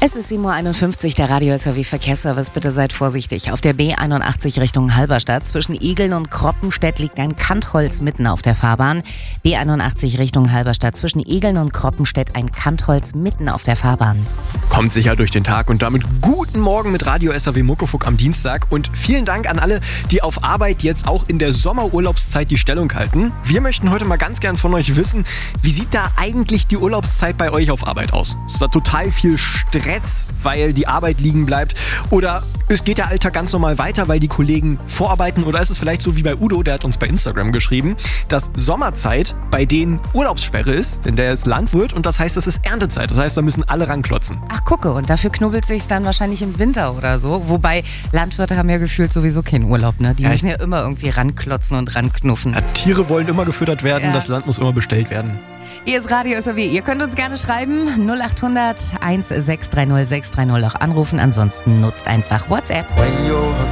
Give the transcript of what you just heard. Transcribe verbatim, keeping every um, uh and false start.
Es ist sieben Uhr einundfünfzig, der Radio-S R W-Verkehrsservice. Bitte seid vorsichtig. Auf der B einundachtzig Richtung Halberstadt zwischen Egeln und Kroppenstedt liegt ein Kantholz mitten auf der Fahrbahn. B einundachtzig Richtung Halberstadt zwischen Egeln und Kroppenstedt ein Kantholz mitten auf der Fahrbahn. Kommt sicher durch den Tag und damit guten Morgen mit Radio-S R W Muckefuck am Dienstag. Und vielen Dank an alle, die auf Arbeit jetzt auch in der Sommerurlaubszeit die Stellung halten. Wir möchten heute mal ganz gern von euch wissen, wie sieht da eigentlich die Urlaubszeit bei euch auf Arbeit aus? Ist da total viel Stress, weil die Arbeit liegen bleibt? Oder es geht der Alltag ganz normal weiter, weil die Kollegen vorarbeiten? Oder ist es vielleicht so wie bei Udo, der hat uns bei Instagram geschrieben, dass Sommerzeit bei denen Urlaubssperre ist, denn der ist Landwirt und das heißt, das ist Erntezeit. Das heißt, da müssen alle ranklotzen. Ach, gucke, und dafür knubbelt sich's dann wahrscheinlich im Winter oder so. Wobei Landwirte haben ja gefühlt sowieso keinen Urlaub, ne? Die ja, müssen ja immer irgendwie ranklotzen und ranknuffen. Ja, Tiere wollen immer gefüttert werden, Ja. das Land muss immer bestellt werden. Hier ist Radio S R W. Ihr könnt uns gerne schreiben. null acht hundert eins sechs drei null sechs drei null auch anrufen. Ansonsten nutzt einfach WhatsApp. When you're